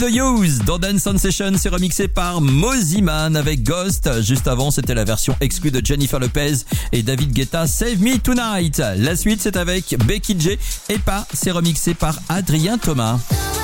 the Youth dans Dance On Session, c'est remixé par Mosiman avec Ghost. Juste avant, c'était la version exclue de Jennifer Lopez et David Guetta, Save Me Tonight. La suite, c'est avec Becky G et c'est remixé par Adrien Thomas.